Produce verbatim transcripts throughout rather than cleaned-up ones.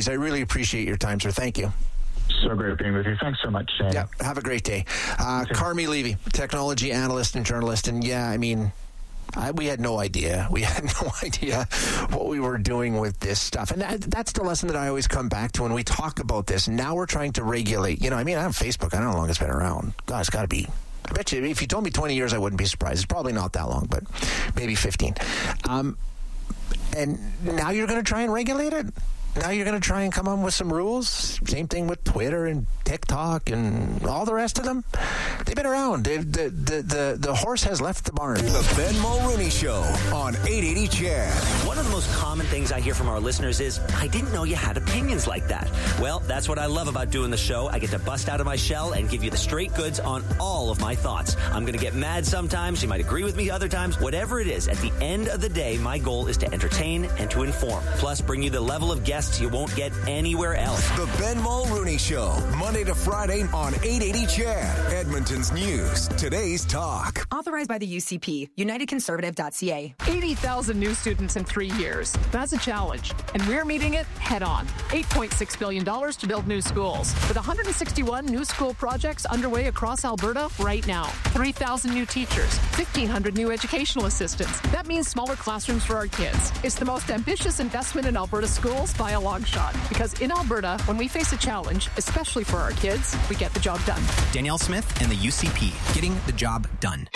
anyways, I really appreciate your time, sir. Thank you. So great being with you. Thanks so much, Shane. Yeah, have a great day. Uh, Carmi Levy, technology analyst and journalist. And yeah, I mean, I, we had no idea. We had no idea what we were doing with this stuff. And that, that's the lesson that I always come back to when we talk about this. Now we're trying to regulate. You know, I mean, I have Facebook. I don't know how long it's been around. God, it's got to be. I bet you, if you told me twenty years, I wouldn't be surprised. It's probably not that long, but maybe fifteen. Um, and now you're going to try and regulate it? Now you're going to try and come up with some rules? Same thing with Twitter and TikTok and all the rest of them. They've been around. They've, the, the, the, the horse has left the barn. The Ben Mulrooney Show on eight eighty C H E D. One of the most common things I hear from our listeners is, I didn't know you had opinions like that. Well, that's what I love about doing the show. I get to bust out of my shell and give you the straight goods on all of my thoughts. I'm going to get mad sometimes. You might agree with me other times. Whatever it is, at the end of the day, my goal is to entertain and to inform. Plus, bring you the level of guests you won't get anywhere else. The Ben Mulrooney Show, Monday to Friday on eight eighty C H E D. Edmonton's news, today's talk. Authorized by the U C P, united conservative dot c a. eighty thousand new students in three years. That's a challenge, and we're meeting it head on. eight point six billion dollars to build new schools, with one hundred sixty-one new school projects underway across Alberta right now. three thousand new teachers, fifteen hundred new educational assistants. That means smaller classrooms for our kids. It's the most ambitious investment in Alberta schools by a long shot, because in Alberta, when we face a challenge, especially for our kids, we get the job done. Danielle Smith and the U C P, getting the job done.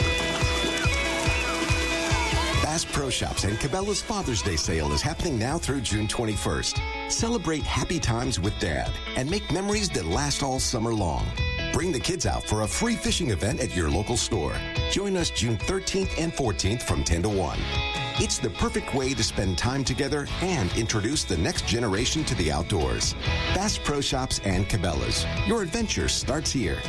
Bass Pro Shops and Cabela's Father's Day sale is happening now through June twenty-first. Celebrate happy times with Dad and make memories that last all summer long. Bring the kids out for a free fishing event at your local store. Join us June thirteenth and fourteenth from ten to one. It's the perfect way to spend time together and introduce the next generation to the outdoors. Bass Pro Shops and Cabela's. Your adventure starts here.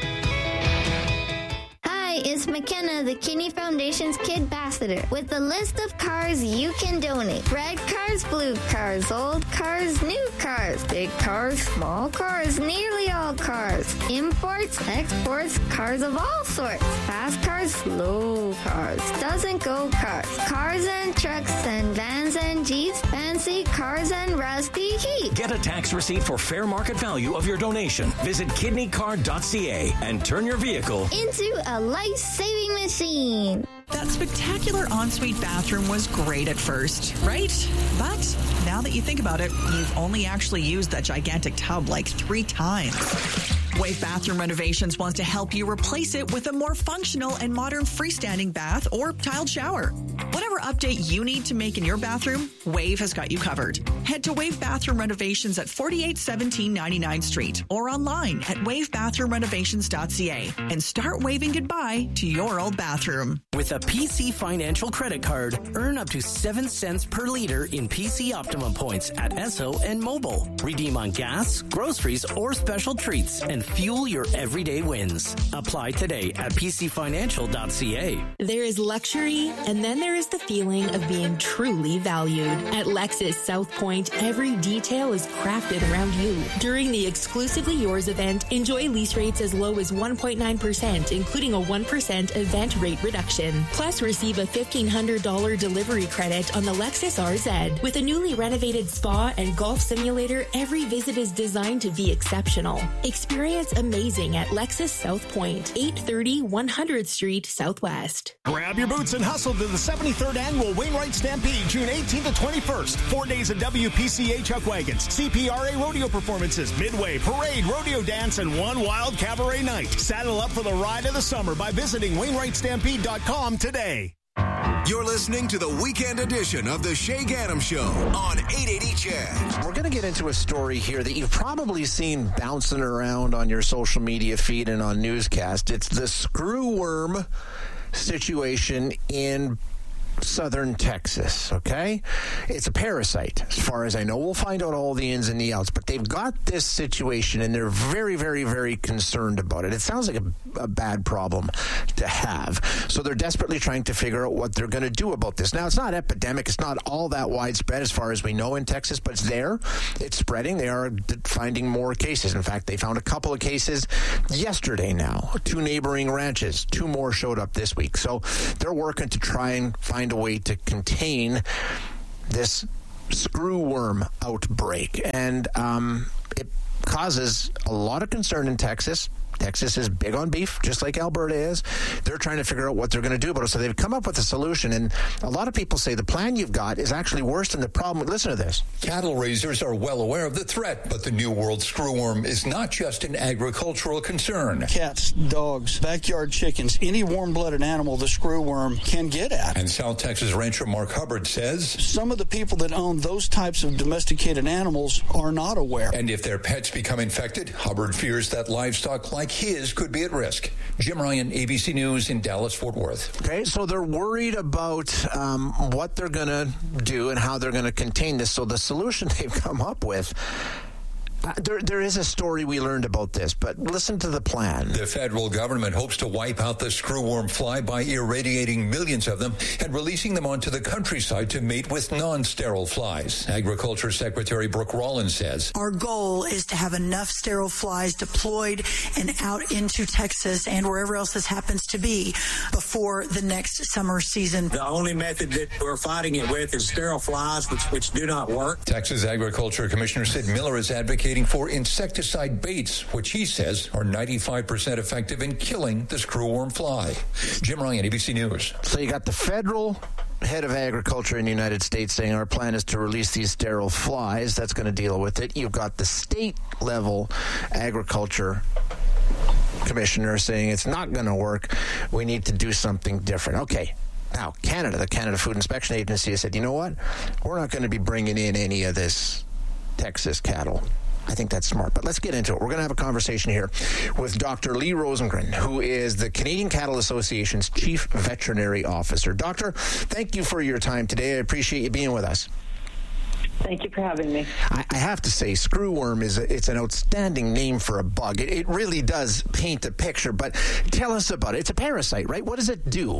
Hi, it's McKenna, the Kinney Foundation's Kid Ambassador, with a list of cars you can donate. Red cars, blue cars, old cars, new cars, big cars, small cars, nearly all cars, imports, exports, cars of all sorts, fast cars, slow cars, doesn't go cars, cars and trucks and vans and jeeps, fancy cars and rusty heat. Get a tax receipt for fair market value of your donation. Visit kidney card dot c a and turn your vehicle into a life-saving machine. That spectacular ensuite bathroom was great at first, right? But now that you think about it, you've only actually used that gigantic tub like three times. Wave Bathroom Renovations wants to help you replace it with a more functional and modern freestanding bath or tiled shower. Whatever update you need to make in your bathroom, Wave has got you covered. Head to Wave Bathroom Renovations at forty-eight seventeen ninety-ninth Street or online at wave bathroom renovations dot c a and start waving goodbye to your old bathroom. With a P C Financial credit card, earn up to seven cents per liter in P C Optimum points at Esso and Mobile. Redeem on gas, groceries, or special treats and fuel your everyday wins. Apply today at p c financial dot c a. There is luxury, and then there is the feeling of being truly valued. At Lexus South Point, every detail is crafted around you. During the Exclusively Yours event, enjoy lease rates as low as one point nine percent, including a one percent event rate reduction. Plus, receive a fifteen hundred dollars delivery credit on the Lexus R Z. With a newly renovated spa and golf simulator, every visit is designed to be exceptional. Experience amazing at Lexus South Point, eight thirty one hundredth Street Southwest. Grab your boots and hustle to the seventy-third Annual Wainwright Stampede, June eighteenth to twenty-first. Four days of W P C A chuck wagons, C P R A rodeo performances, midway, parade, rodeo dance, and one wild cabaret night. Saddle up for the ride of the summer by visiting wainwright stampede dot com today. You're listening to the weekend edition of the Shay Gaddam Show on eight eighty C H E D. We're going to get into a story here that you've probably seen bouncing around on your social media feed and on newscast. It's the screwworm situation in southern Texas, okay? It's a parasite, as far as I know. We'll find out all the ins and the outs, but they've got this situation, and they're very, very, very concerned about it. It sounds like a, a bad problem to have. So they're desperately trying to figure out what they're going to do about this. Now, it's not epidemic. It's not all that widespread as far as we know in Texas, but it's there. It's spreading. They are finding more cases. In fact, they found a couple of cases yesterday now. Two neighboring ranches. Two more showed up this week. So they're working to try and find a way to contain this screwworm outbreak, and um, it causes a lot of concern in Texas. Texas is big on beef, just like Alberta is. They're trying to figure out what they're going to do about it. So they've come up with a solution, and a lot of people say the plan you've got is actually worse than the problem. Listen to this. Cattle raisers are well aware of the threat, but the New World screwworm is not just an agricultural concern. Cats, dogs, backyard chickens, any warm-blooded animal the screwworm can get at. And South Texas rancher Mark Hubbard says some of the people that own those types of domesticated animals are not aware. And if their pets become infected, Hubbard fears that livestock like his could be at risk. Jim Ryan, A B C News in Dallas-Fort Worth. Okay, so they're worried about um, what they're going to do and how they're going to contain this. So the solution they've come up with, Uh, there, there is a story we learned about this, but listen to the plan. The federal government hopes to wipe out the screwworm fly by irradiating millions of them and releasing them onto the countryside to mate with non-sterile flies. Agriculture Secretary Brooke Rollins says, our goal is to have enough sterile flies deployed and out into Texas and wherever else this happens to be before the next summer season. The only method that we're fighting it with is sterile flies, which, which do not work. Texas Agriculture Commissioner Sid Miller is advocating for insecticide baits, which he says are ninety-five percent effective in killing the screwworm fly. Jim Ryan, A B C News. So you got the federal head of agriculture in the United States saying our plan is to release these sterile flies. That's going to deal with it. You've got the state level agriculture commissioner saying it's not going to work. We need to do something different. Okay. Now, Canada, the Canada Food Inspection Agency has said, you know what? We're not going to be bringing in any of this Texas cattle. I think that's smart. But let's get into it. We're going to have a conversation here with Doctor Lee Rosengren, who is the Canadian Cattle Association's Chief Veterinary Officer. Doctor, thank you for your time today. I appreciate you being with us. Thank you for having me. I, I have to say, screwworm is a, it's an outstanding name for a bug. It, it really does paint a picture. But tell us about it. It's a parasite, right? What does it do?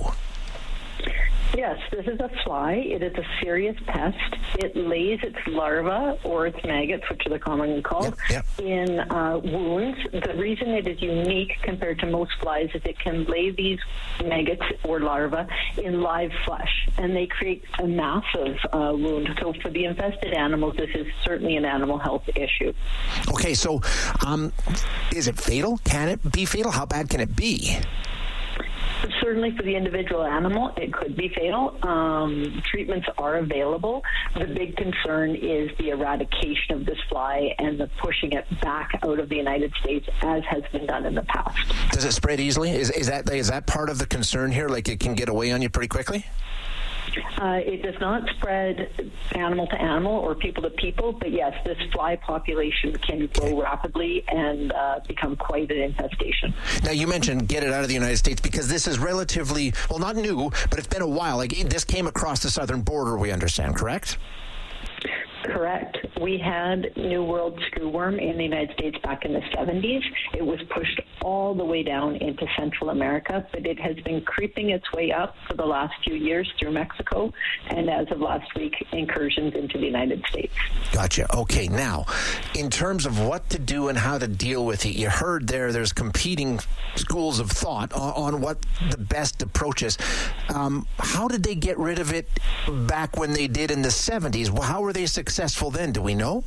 Yes, this is a fly. It is a serious pest. It lays its larvae or its maggots, which are the commonly called, yep, yep. in uh, wounds. The reason it is unique compared to most flies is it can lay these maggots or larvae in live flesh, and they create a massive uh, wound. So for the infested animals, this is certainly an animal health issue. Okay, so um, is it fatal? Can it be fatal? How bad can it be? Certainly for the individual animal, it could be fatal. Um, treatments are available. The big concern is the eradication of this fly and the pushing it back out of the United States, as has been done in the past. Does it spread easily? Is, is that is that part of the concern here? Like it can get away on you pretty quickly? Uh, it does not spread animal to animal or people to people, but yes, this fly population can grow rapidly and uh, become quite an infestation. Now, you mentioned get it out of the United States because this is relatively, well, not new, but it's been a while. Like this came across the southern border, we understand, correct? Correct. We had New World screwworm in the United States back in the seventies. It was pushed all the way down into Central America, but it has been creeping its way up for the last few years through Mexico, and as of last week, incursions into the United States. Gotcha. Okay. Now, in terms of what to do and how to deal with it, you heard there there's competing schools of thought on, on what the best approach is. Um, how did they get rid of it back when they did in the seventies? How were they successful then? Do we know?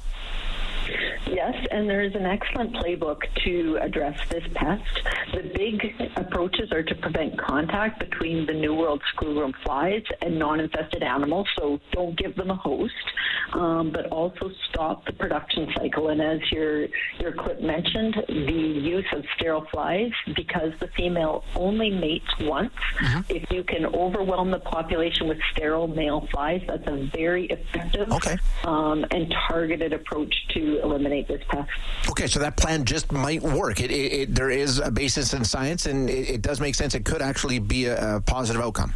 Yes, and there is an excellent playbook to address this pest. The big approaches are to prevent contact between the New World screwworm flies and non-infested animals, so don't give them a host, um, but also stop the production cycle. And as your, your clip mentioned, the use of sterile flies, because the female only mates once, mm-hmm. if you can overwhelm the population with sterile male flies, that's a very effective okay. um, and targeted approach to eliminate this pest. Okay, so that plan just might work. It, it, it there is a basis in science, and it, it does make sense. It could actually be a, a positive outcome.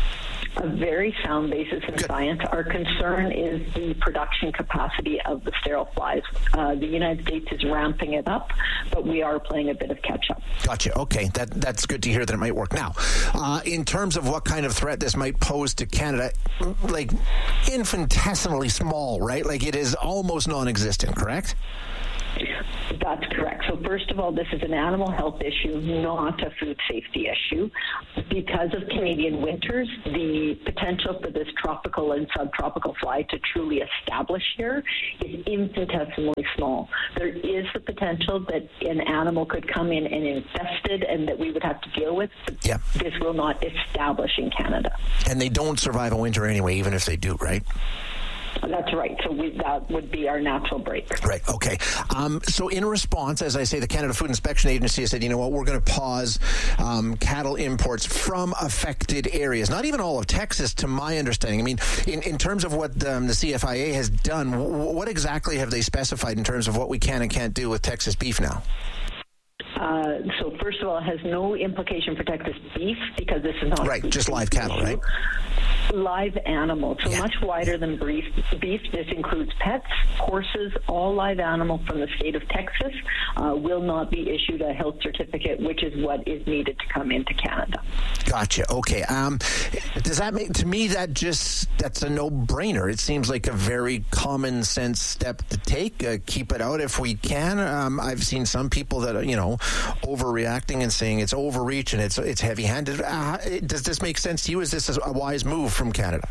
A very sound basis in Good. science. Our concern is the production capacity of the sterile flies. Uh, the United States is ramping it up, but we are playing a bit of catch-up. Gotcha. Okay, that that's good to hear that it might work. Now, uh, in terms of what kind of threat this might pose to Canada, like infinitesimally small, right? Like it is almost non-existent, correct? That's correct. So first of all, this is an animal health issue, not a food safety issue. Because of Canadian winters, the potential for this tropical and subtropical fly to truly establish here is infinitesimally small. There is the potential that an animal could come in and infest it and that we would have to deal with. But yeah. This will not establish in Canada. And they don't survive a winter anyway, even if they do, right? That's right. So we, that would be our natural break. Right. Okay. Um, so in response, as I say, the Canada Food Inspection Agency has said, you know what, we're going to pause um, cattle imports from affected areas. Not even all of Texas, to my understanding. I mean, in, in terms of what um, the C F I A has done, w- what exactly have they specified in terms of what we can and can't do with Texas beef now? Uh, so first of all, it has no implication for Texas beef because this is not right. Just live cattle, issue. right? Live animals, so yeah. much wider than beef. Beef. This includes pets, horses, all live animal from the state of Texas uh, will not be issued a health certificate, which is what is needed to come into Canada. Gotcha. Okay. Um, does that make, to me, that just, that's a no-brainer. It seems like a very common sense step to take. Uh, keep it out if we can. Um, I've seen some people that are, you know, overreacting and saying it's overreach and it's it's heavy-handed. Uh, does this make sense to you? Is this a wise move from Canada?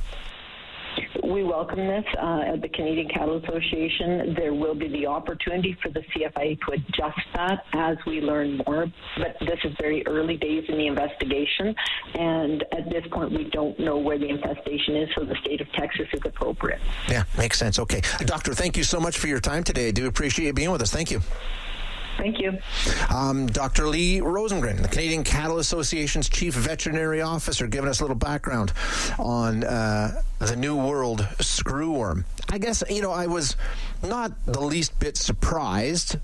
We welcome this. Uh, at the Canadian Cattle Association, there will be the opportunity for the C F I A to adjust that as we learn more. But this is very early days in the investigation, and at this point, we don't know where the infestation is, so the state of Texas is appropriate. Yeah, makes sense. Okay. Doctor, thank you so much for your time today. I do appreciate you being with us. Thank you. Thank you. Um, Doctor Lee Rosengren, the Canadian Cattle Association's Chief Veterinary Officer, giving us a little background on uh, the New World screwworm. I guess, you know, I was not the least bit surprised,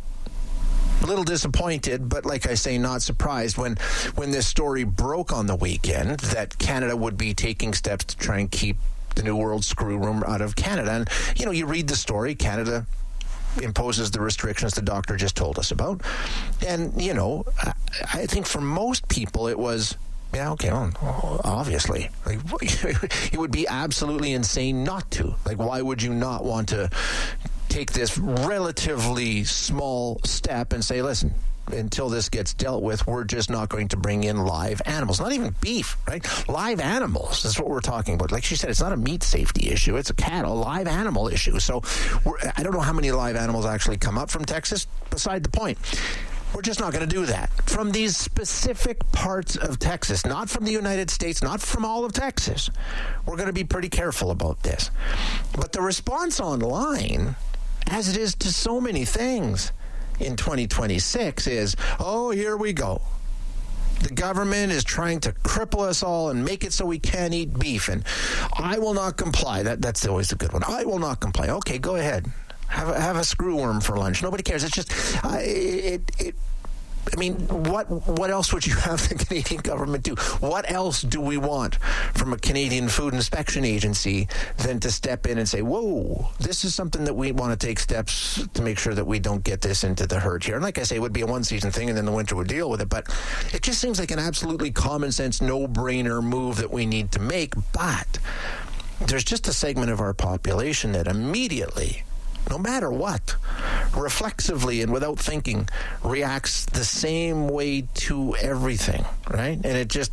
a little disappointed, but like I say, not surprised when, when this story broke on the weekend that Canada would be taking steps to try and keep the New World screwworm out of Canada. And, you know, you read the story, Canada imposes the restrictions the doctor just told us about. And, you know, I, I think for most people it was, yeah, okay, well, obviously. Like, it would be absolutely insane not to. Like, why would you not want to take this relatively small step and say, listen, until this gets dealt with, we're just not going to bring in live animals. Not even beef, right? Live animals. That's what we're talking about. Like she said, it's not a meat safety issue. It's a cattle, live animal issue. So we're, I don't know how many live animals actually come up from Texas. Beside the point. We're just not going to do that. From these specific parts of Texas, not from the United States, not from all of Texas. We're going to be pretty careful about this. But the response online, as it is to so many things in twenty twenty-six, is, oh, here we go. The government is trying to cripple us all and make it so we can't eat beef, and I will not comply. That That's always a good one. I will not comply. Okay, go ahead. Have a, have a screwworm for lunch. Nobody cares. It's just, uh, it, it, I mean, what what else would you have the Canadian government do? What else do we want from a Canadian Food Inspection Agency than to step in and say, whoa, this is something that we want to take steps to make sure that we don't get this into the herd here. And like I say, it would be a one-season thing, and then the winter would deal with it. But it just seems like an absolutely common-sense, no-brainer move that we need to make. But there's just a segment of our population that immediately, no matter what, reflexively and without thinking, reacts the same way to everything, right? And it just,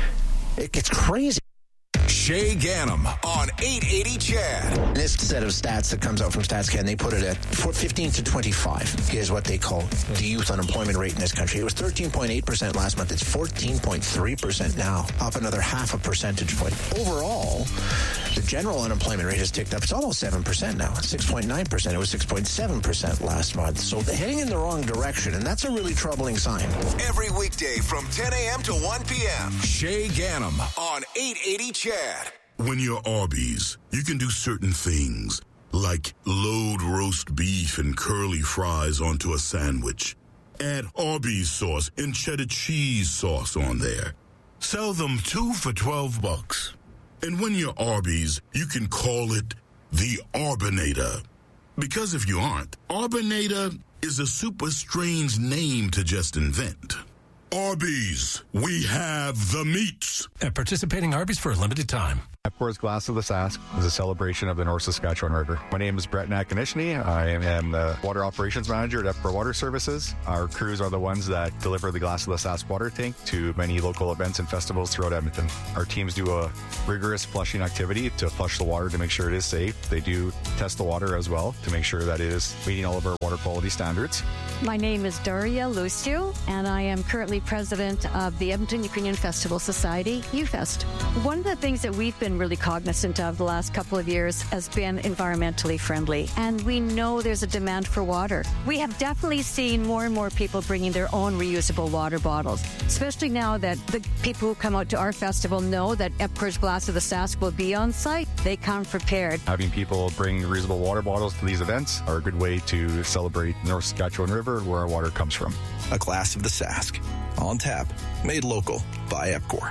it gets crazy. Shay Ganem on eight eighty C H A D. This set of stats that comes out from StatsCan, they put it at fifteen to twenty-five is what they call the youth unemployment rate in this country. It was thirteen point eight percent last month. It's fourteen point three percent now, up another half a percentage point. Overall, the general unemployment rate has ticked up. It's almost seven percent now. It's six point nine percent. It was six point seven percent last month. So they're heading in the wrong direction, and that's a really troubling sign. Every weekday from ten a.m. to one p.m. Shay Ganem on eight eighty C H A D. When you're Arby's, you can do certain things, like load roast beef and curly fries onto a sandwich. Add Arby's sauce and cheddar cheese sauce on there. Sell them two for twelve bucks. And when you're Arby's, you can call it the Arbinator. Because if you aren't, Arbinator is a super strange name to just invent. Arby's, we have the meats. At participating Arby's for a limited time. EPCOR's Glass of the Sask is a celebration of the North Saskatchewan River. My name is Brett Nakanishny. I am the Water Operations Manager at EPCOR Water Services. Our crews are the ones that deliver the Glass of the Sask water tank to many local events and festivals throughout Edmonton. Our teams do a rigorous flushing activity to flush the water to make sure it is safe. They do test the water as well to make sure that it is meeting all of our water quality standards. My name is Daria Lucio, and I am currently president of the Edmonton Ukrainian Festival Society, UFest. One of the things that we've been really cognizant of the last couple of years has been environmentally friendly, and we know there's a demand for water. We have definitely seen more and more people bringing their own reusable water bottles, especially now that the people who come out to our festival know that EPCOR's Glass of the Sask will be on site. They come prepared. Having people bring reusable water bottles to these events are a good way to celebrate North Saskatchewan River, where our water comes from. A Glass of the Sask, on tap, made local by EPCOR.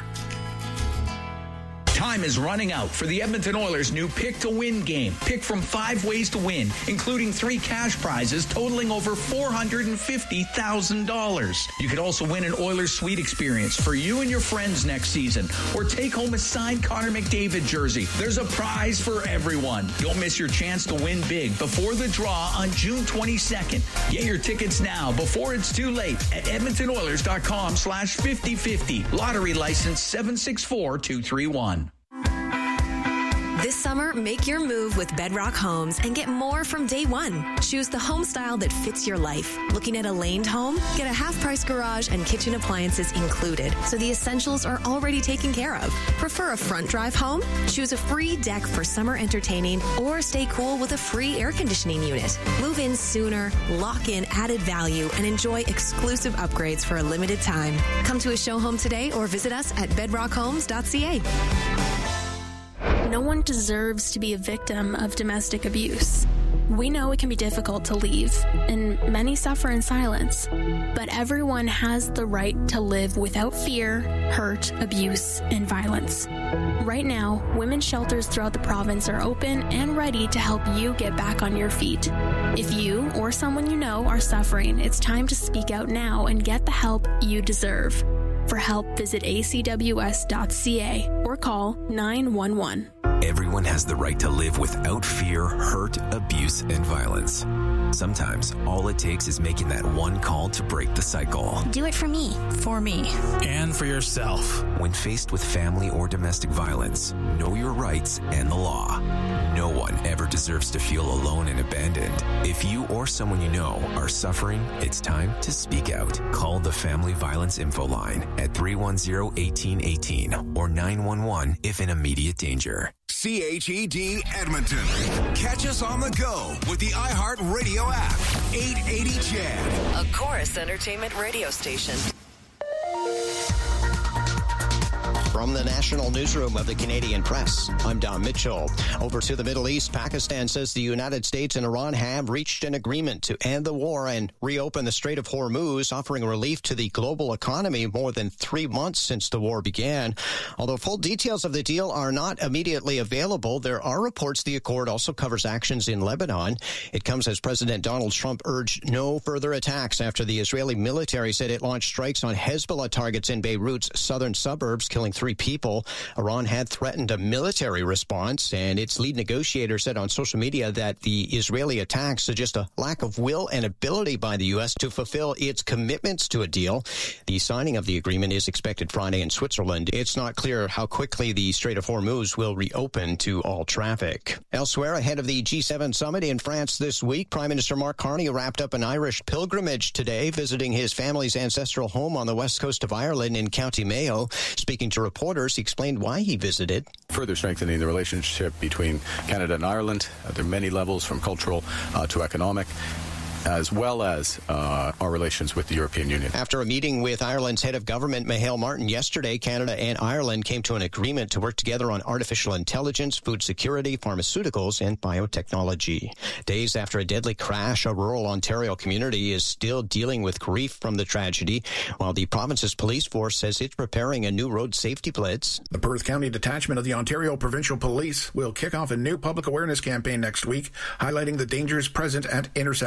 Time is running out for the Edmonton Oilers' new Pick to Win game. Pick from five ways to win, including three cash prizes totaling over four hundred fifty thousand dollars. You could also win an Oilers suite experience for you and your friends next season, or take home a signed Connor McDavid jersey. There's a prize for everyone. Don't miss your chance to win big before the draw on June twenty-second. Get your tickets now before it's too late at edmonton oilers dot com slash fifty fifty. Lottery license seven six four two three one. This summer, make your move with Bedrock Homes and get more from day one. Choose the home style that fits your life. Looking at a laned home? Get a half-price garage and kitchen appliances included, so the essentials are already taken care of. Prefer a front drive home? Choose a free deck for summer entertaining, or stay cool with a free air conditioning unit. Move in sooner, lock in added value, and enjoy exclusive upgrades for a limited time. Come to a show home today or visit us at bedrock homes dot c a. No one deserves to be a victim of domestic abuse. We know it can be difficult to leave, and many suffer in silence. But everyone has the right to live without fear, hurt, abuse, and violence. Right now, women's shelters throughout the province are open and ready to help you get back on your feet. If you or someone you know are suffering, it's time to speak out now and get the help you deserve. For help, visit a c w s dot c a or call nine one one. Everyone has the right to live without fear, hurt, abuse, and violence. Sometimes, all it takes is making that one call to break the cycle. Do it for me. For me. And for yourself. When faced with family or domestic violence, know your rights and the law. No one ever deserves to feel alone and abandoned. If you or someone you know are suffering, it's time to speak out. Call the Family Violence Info Line at three one zero, one eight one eight or nine one one if in immediate danger. C H E D Edmonton. Catch us on the go with the iHeartRadio app. eight eighty C H E D. A Chorus Entertainment radio station. From the National Newsroom of the Canadian Press, I'm Don Mitchell. Over to the Middle East, Pakistan says the United States and Iran have reached an agreement to end the war and reopen the Strait of Hormuz, offering relief to the global economy more than three months since the war began. Although full details of the deal are not immediately available, there are reports the accord also covers actions in Lebanon. It comes as President Donald Trump urged no further attacks after the Israeli military said it launched strikes on Hezbollah targets in Beirut's southern suburbs, killing three people. Iran had threatened a military response, and its lead negotiator said on social media that the Israeli attacks suggest a lack of will and ability by the U S to fulfill its commitments to a deal. The signing of the agreement is expected Friday in Switzerland. It's not clear how quickly the Strait of Hormuz will reopen to all traffic. Elsewhere, ahead of the G seven summit in France this week, Prime Minister Mark Carney wrapped up an Irish pilgrimage today, visiting his family's ancestral home on the west coast of Ireland in County Mayo. Speaking to reporters, he explained why he visited. Further strengthening the relationship between Canada and Ireland. Uh, there are many levels, from cultural uh, to economic, as well as uh, our relations with the European Union. After a meeting with Ireland's head of government, Micheál Martin, yesterday, Canada and Ireland came to an agreement to work together on artificial intelligence, food security, pharmaceuticals, and biotechnology. Days after a deadly crash, a rural Ontario community is still dealing with grief from the tragedy, while the province's police force says it's preparing a new road safety blitz. The Perth County Detachment of the Ontario Provincial Police will kick off a new public awareness campaign next week, highlighting the dangers present at intersections.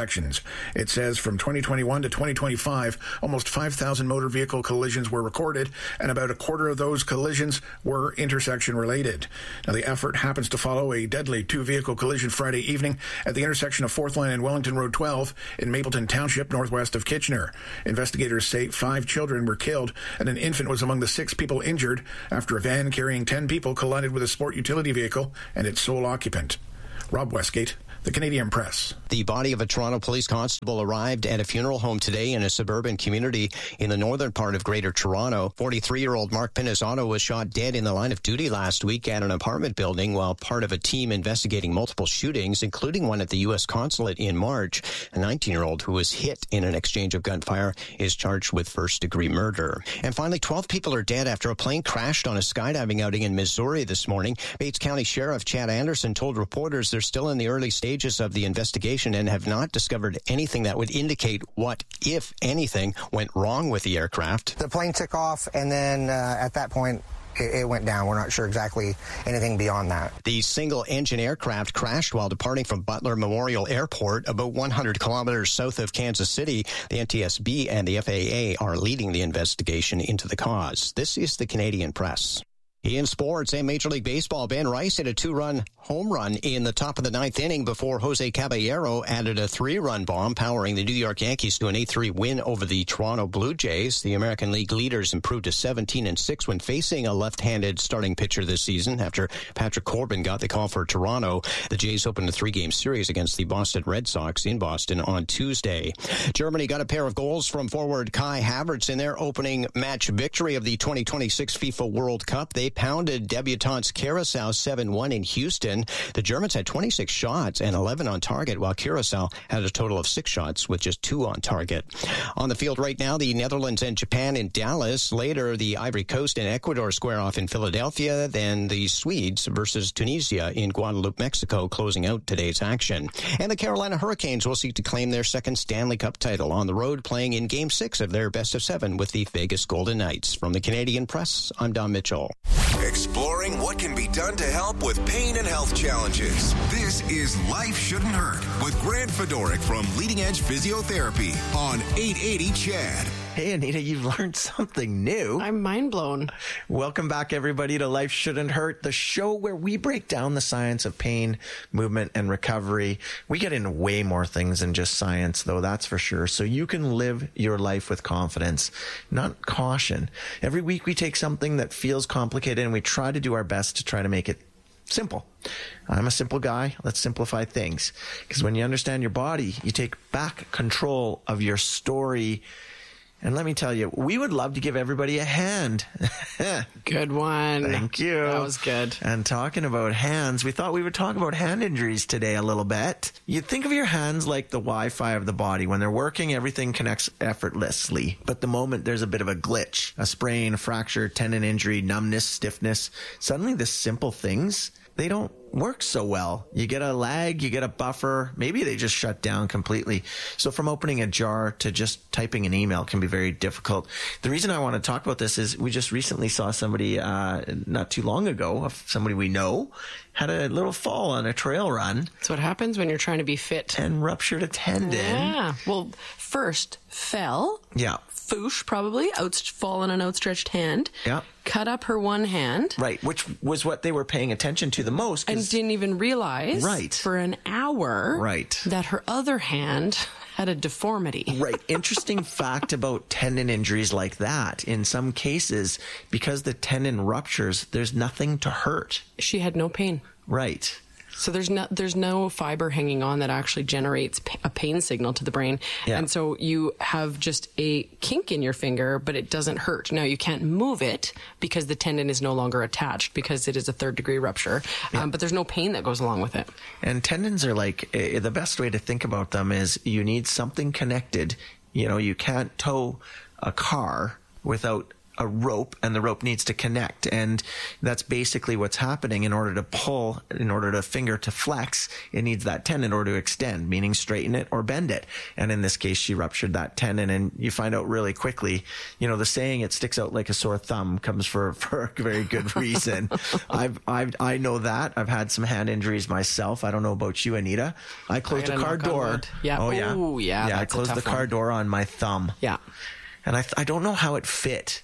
It says from twenty twenty-one to twenty twenty-five, almost five thousand motor vehicle collisions were recorded, and about a quarter of those collisions were intersection-related. Now, the effort happens to follow a deadly two-vehicle collision Friday evening at the intersection of fourth Line and Wellington Road twelve in Mapleton Township, northwest of Kitchener. Investigators say five children were killed, and an infant was among the six people injured after a van carrying ten people collided with a sport utility vehicle and its sole occupant. Rob Westgate, The Canadian Press. The body of a Toronto police constable arrived at a funeral home today in a suburban community in the northern part of Greater Toronto. forty-three-year-old Mark Pinizzotto was shot dead in the line of duty last week at an apartment building while part of a team investigating multiple shootings, including one at the U S consulate in March. A nineteen-year-old who was hit in an exchange of gunfire is charged with first-degree murder. And finally, twelve people are dead after a plane crashed on a skydiving outing in Missouri this morning. Bates County Sheriff Chad Anderson told reporters they're still in the early stages of the investigation and have not discovered anything that would indicate what, if anything, went wrong with the aircraft. The plane took off, and then uh, at that point, it went down. We're not sure exactly anything beyond that. The single-engine aircraft crashed while departing from Butler Memorial Airport, about one hundred kilometers south of Kansas City. The N T S B and the F A A are leading the investigation into the cause. This is the Canadian Press. In sports and Major League Baseball, Ben Rice hit a two-run home run in the top of the ninth inning before Jose Caballero added a three-run bomb, powering the New York Yankees to an eight three win over the Toronto Blue Jays. The American League leaders improved to seventeen and six when facing a left-handed starting pitcher this season after Patrick Corbin got the call for Toronto. The Jays opened a three-game series against the Boston Red Sox in Boston on Tuesday. Germany got a pair of goals from forward Kai Havertz in their opening match victory of the twenty twenty-six FIFA World Cup. They pounded debutantes Curaçao seven one in Houston. The Germans had twenty-six shots and eleven on target, while Curaçao had a total of six shots with just two on target. On the field right now, the Netherlands and Japan in Dallas. Later, the Ivory Coast and Ecuador square off in Philadelphia. Then the Swedes versus Tunisia in Guadeloupe, Mexico, closing out today's action. And the Carolina Hurricanes will seek to claim their second Stanley Cup title on the road, playing in Game six of their best of seven with the Vegas Golden Knights. From the Canadian Press, I'm Don Mitchell. Exploring what can be done to help with pain and health challenges. This is Life Shouldn't Hurt with Grant Fedoric from Leading Edge Physiotherapy on eight eighty C H A D. Hey, Anita, you've learned something new. I'm mind blown. Welcome back, everybody, to Life Shouldn't Hurt, the show where we break down the science of pain, movement, and recovery. We get into way more things than just science, though, that's for sure. So you can live your life with confidence, not caution. Every week we take something that feels complicated and we try to do our best to try to make it simple. I'm a simple guy. Let's simplify things. Because when you understand your body, you take back control of your story. And let me tell you, we would love to give everybody a hand. Good one. Thank you. That was good. And talking about hands, we thought we would talk about hand injuries today a little bit. You think of your hands like the Wi-Fi of the body. When they're working, everything connects effortlessly. But the moment there's a bit of a glitch, a sprain, a fracture, tendon injury, numbness, stiffness, suddenly the simple things, they don't work so well. You get a lag, you get a buffer, maybe they just shut down completely. So from opening a jar to just typing an email can be very difficult. The reason I want to talk about this is we just recently saw somebody uh, not too long ago, somebody we know, had a little fall on a trail run. That's what happens when you're trying to be fit. And ruptured a tendon. Yeah. Well, first fell. Yeah. Foosh, probably, out, fall on an outstretched hand. Yeah. Cut up her one hand. Right, which was what they were paying attention to the most. And didn't even realize right. for an hour right. that her other hand had a deformity. Right. Interesting fact about tendon injuries like that. In some cases, because the tendon ruptures, there's nothing to hurt. She had no pain. Right. So there's no there's no fiber hanging on that actually generates a pain signal to the brain. Yeah. And so you have just a kink in your finger, but it doesn't hurt. Now, you can't move it because the tendon is no longer attached because it is a third degree rupture. Yeah. Um, but there's no pain that goes along with it. And tendons are like, uh, the best way to think about them is you need something connected. You know, you can't tow a car without a rope, and the rope needs to connect, and that's basically what's happening. In order to pull, in order to finger to flex, it needs that tendon in order to extend, meaning straighten it or bend it. And in this case, she ruptured that tendon, and you find out really quickly, you know, the saying "it sticks out like a sore thumb" comes for for a very good reason. I've I've I know that I've had some hand injuries myself. I don't know about you, Anita. I closed a car door. Yeah. Oh yeah. Ooh, yeah. Yeah. I That's a closed the tough car one. door on my thumb. Yeah. And I th- I don't know how it fit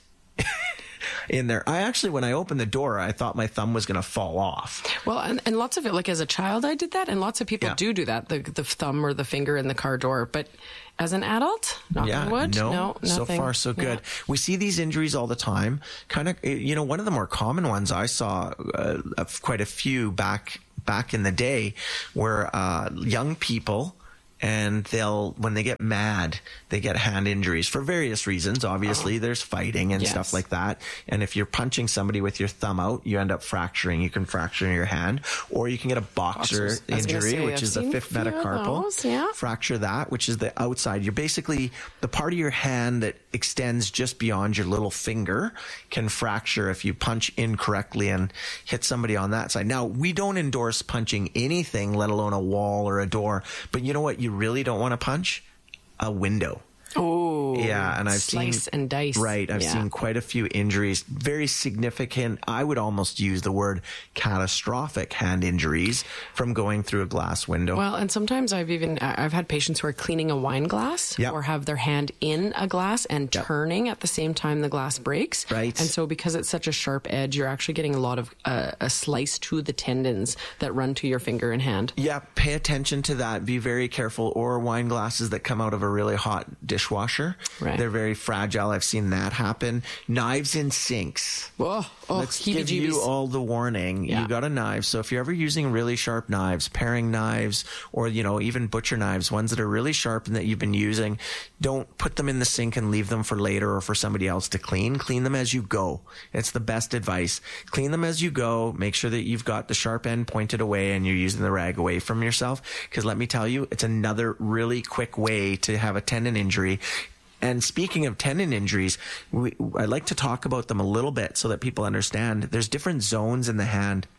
in there. I actually, when I opened the door, I thought my thumb was going to fall off. Well, and, and lots of it, like as a child, I did that, and lots of people Yeah. do do that, the the thumb or the finger in the car door. But as an adult, knock Yeah, on wood, no, no, so nothing. far so good. Yeah. We see these injuries all the time. Kind of, you know, one of the more common ones I saw uh, of quite a few back back in the day were uh, young people. And they'll, when they get mad, they get hand injuries for various reasons. Obviously, Oh. there's fighting and Yes. stuff like that. And if you're punching somebody with your thumb out, you end up fracturing. You can fracture your hand, or you can get a boxer Boxers. I was gonna injury, say, which I've is the seen fifth a few of metacarpal. those, yeah. Fracture that, which is the outside. You're basically, the part of your hand that extends just beyond your little finger can fracture if you punch incorrectly and hit somebody on that side. Now, we don't endorse punching anything, let alone a wall or a door. But you know what you really don't want to punch? A window. Oh, Yeah, and I've slice seen and dice. Right, I've Yeah. seen quite a few injuries, very significant. I would almost use the word catastrophic hand injuries from going through a glass window. Well, and sometimes I've even I've had patients who are cleaning a wine glass Yep. or have their hand in a glass and turning at the same time the glass breaks. Right. And so because it's such a sharp edge, you're actually getting a lot of uh, a slice to the tendons that run to your finger and hand. Yeah, pay attention to that. Be very careful. Or wine glasses that come out of a really hot dishwasher. Right. They're very fragile. I've seen that happen. Knives in sinks. Oh, oh, Let's give you heebie-jeebies. all the warning. Yeah. You got a knife. So if you're ever using really sharp knives, paring knives, or, you know, even butcher knives, ones that are really sharp and that you've been using, don't put them in the sink and leave them for later or for somebody else to clean. Clean them as you go. It's the best advice. Clean them as you go. Make sure that you've got the sharp end pointed away and you're using the rag away from yourself. Because let me tell you, it's another really quick way to have a tendon injury. And speaking of tendon injuries, we, I'd like to talk about them a little bit so that people understand. There's different zones in the hand.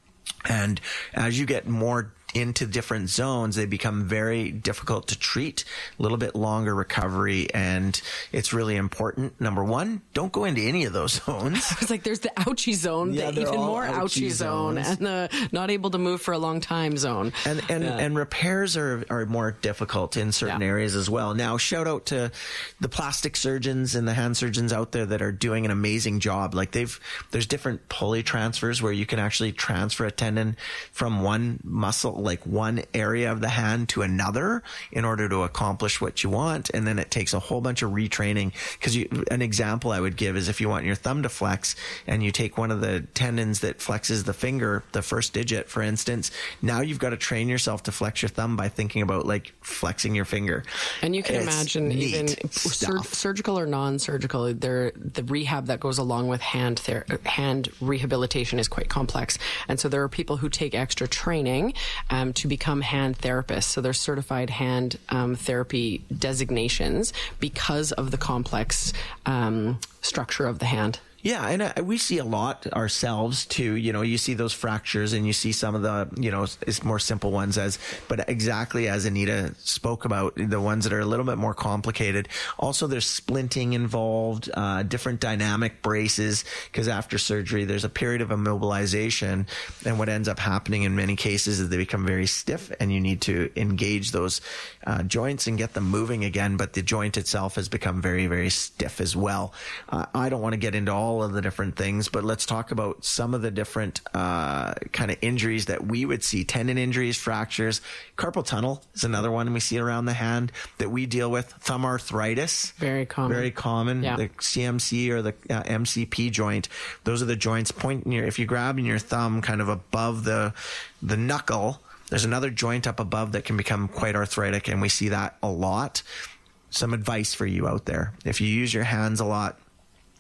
And as you get more into different zones, they become very difficult to treat, a little bit longer recovery, and it's really important. Number one, don't go into any of those zones. It's like there's the ouchie zone, Yeah, the they're even all more ouchie ouchie zone, zones. and the not able to move for a long time zone. And and, Yeah. and repairs are, are more difficult in certain Yeah. areas as well. Now, shout out to the plastic surgeons and the hand surgeons out there that are doing an amazing job. Like they've there's different pulley transfers where you can actually transfer a tendon from one muscle, like one area of the hand, to another in order to accomplish what you want. And then it takes a whole bunch of retraining. Because an example I would give is if you want your thumb to flex and you take one of the tendons that flexes the finger, the first digit, for instance, now you've got to train yourself to flex your thumb by thinking about like flexing your finger. And you can It's imagine neat even sur- stuff. surgical or non-surgical, there the rehab that goes along with hand ther- hand rehabilitation is quite complex. And so there are people who take extra training um, to become hand therapists. So they're certified hand um, therapy designations because of the complex um, structure of the hand. Yeah, and uh, we see a lot ourselves too. You know, you see those fractures and you see some of the, you know, it's more simple ones as, but exactly as Anita spoke about, the ones that are a little bit more complicated. Also, there's splinting involved, uh, different dynamic braces, because after surgery, there's a period of immobilization. And what ends up happening in many cases is they become very stiff and you need to engage those uh, joints and get them moving again. But the joint itself has become very, very stiff as well. Uh, I don't want to get into all of the different things, but let's talk about some of the different uh, kind of injuries that we would see. Tendon injuries, fractures. Carpal tunnel is another one we see around the hand that we deal with. Thumb arthritis. Very common. Very common. Yeah. The C M C or the uh, M C P joint. Those are the joints pointing your, if you grab in your thumb kind of above the the knuckle, there's another joint up above that can become quite arthritic, and we see that a lot. Some advice for you out there. If you use your hands a lot,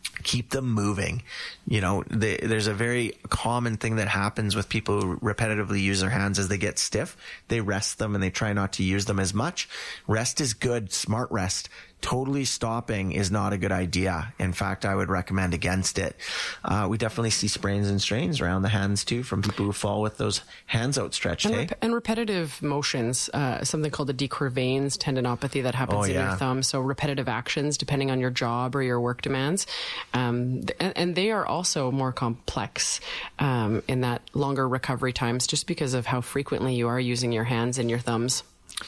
keep them moving. You know, they, there's a very common thing that happens with people who repetitively use their hands as they get stiff. They rest them and they try not to use them as much. Rest is good, smart rest. Totally stopping is not a good idea. In fact, I would recommend against it. Uh, we definitely see sprains and strains around the hands too from people who fall with those hands outstretched. And, hey? rep- and repetitive motions, uh, something called the de Quervain's tendinopathy that happens Oh, in yeah. your thumb. So repetitive actions, depending on your job or your work demands. Um, th- and, and they are also more complex um, in that longer recovery times just because of how frequently you are using your hands and your thumbs.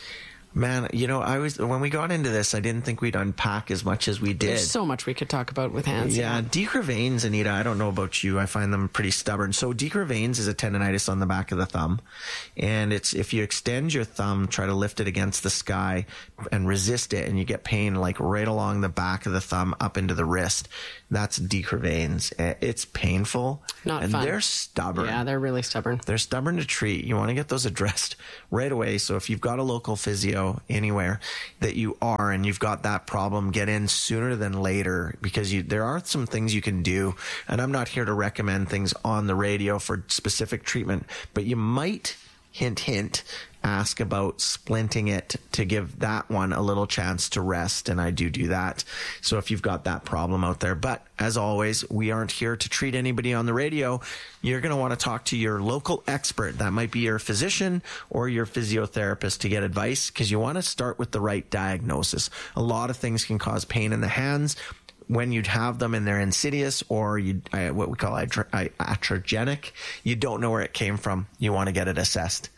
Man, you know, I was when we got into this, I didn't think we'd unpack as much as we did. There's so much we could talk about with hands. Yeah, de Quervain's, Anita, I don't know about you. I find them pretty stubborn. So de Quervain's is a tendonitis on the back of the thumb. And it's if you extend your thumb, try to lift it against the sky and resist it, and you get pain like right along the back of the thumb up into the wrist. That's de Quervain's. It's painful. Not and fun. they're stubborn. Yeah, they're really stubborn. They're stubborn to treat. You want to get those addressed right away. So if you've got a local physio anywhere that you are and you've got that problem, get in sooner than later, because you, there are some things you can do. And I'm not here to recommend things on the radio for specific treatment, but you might, hint, hint, ask about splinting it to give that one a little chance to rest. And I do do that. So if you've got that problem out there, but as always, we aren't here to treat anybody on the radio. You're going to want to talk to your local expert. That might be your physician or your physiotherapist to get advice, because you want to start with the right diagnosis. A lot of things can cause pain in the hands when you'd have them and they're insidious, or you uh, what we call atro- iatrogenic. You don't know where it came from. You want to get it assessed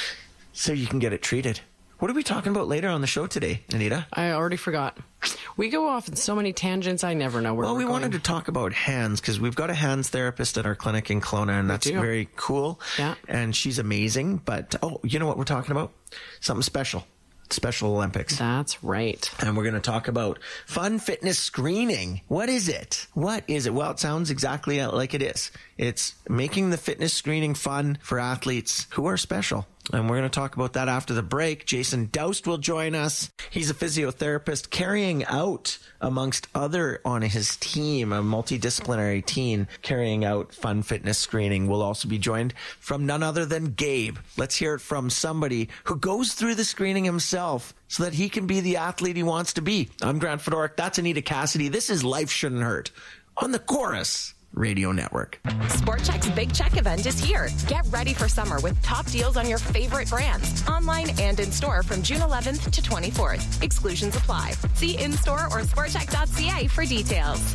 so you can get it treated. What are we talking about later on the show today, Anita? I already forgot. We go off in so many tangents, I never know where well, we're we going. wanted to talk about hands because we've got a hands therapist at our clinic in Kelowna, and that's do. very cool. Yeah. And she's amazing. But, oh, you know what we're talking about? Something special. Special Olympics. That's right. And we're going to talk about fun fitness screening. What is it? What is it? Well, it sounds exactly like it is. It's making the fitness screening fun for athletes who are special. And we're going to talk about that after the break. Jason Doust will join us. He's a physiotherapist carrying out, amongst other on his team, a multidisciplinary team carrying out fun fitness screening. We'll also be joined from none other than Gabe. Let's hear it from somebody who goes through the screening himself so that he can be the athlete he wants to be. I'm Grant Fedoruk. That's Anita Cassidy. This is Life Shouldn't Hurt on the Chorus Radio Network. Sport Chek's Big Check event is here. Get ready for summer with top deals on your favorite brands, online and in store from June eleventh to twenty-fourth. Exclusions apply. See in-store or sport chek dot c a for details.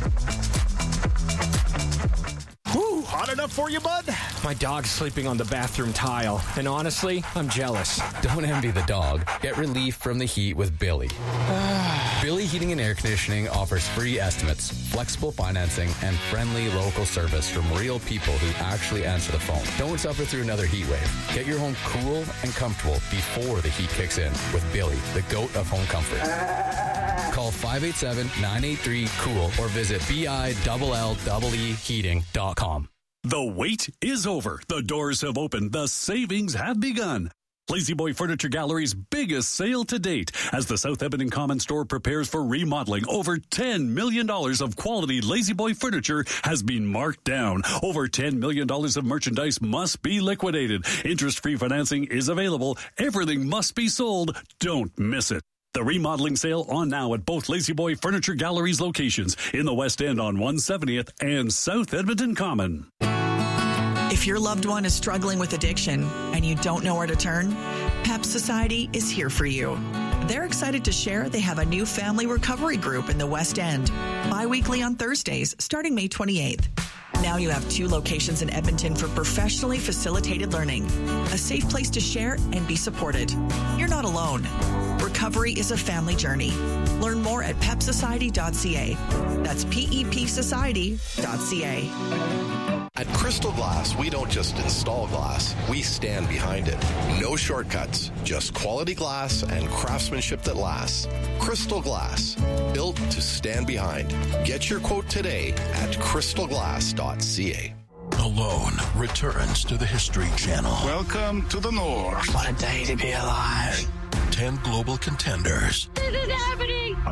Whew, hot enough for you, bud? My dog's sleeping on the bathroom tile, and honestly, I'm jealous. Don't envy the dog. Get relief from the heat with Billy. Billy Heating and Air Conditioning offers free estimates, flexible financing, and friendly local service from real people who actually answer the phone. Don't suffer through another heat wave. Get your home cool and comfortable before the heat kicks in with Billy, the GOAT of home comfort. Call five eight seven, nine eight three, COOL or visit B I L L E E heating dot com. The wait is over. The doors have opened. The savings have begun. Lazy Boy Furniture Gallery's biggest sale to date as the South Edmonton Common Store prepares for remodeling. Over ten million dollars of quality Lazy Boy furniture has been marked down. Over ten million dollars of merchandise must be liquidated. Interest-free financing is available. Everything must be sold. Don't miss it. The remodeling sale on now at both Lazy Boy Furniture Gallery's locations in the West End on one seventieth and South Edmonton Common. If your loved one is struggling with addiction and you don't know where to turn, PEP Society is here for you. They're excited to share they have a new family recovery group in the West End, bi-weekly on Thursdays, starting May twenty-eighth. Now you have two locations in Edmonton for professionally facilitated learning, a safe place to share and be supported. You're not alone. Recovery is a family journey. Learn more at pep society dot c a. That's P E P society dot c a. At Crystal Glass, we don't just install glass, we stand behind it. No shortcuts, just quality glass and craftsmanship that lasts. Crystal Glass, built to stand behind. Get your quote today at crystal glass dot c a. Alone returns to the History Channel. Welcome to the North. What a day to be alive. Ten global contenders. This is happening. A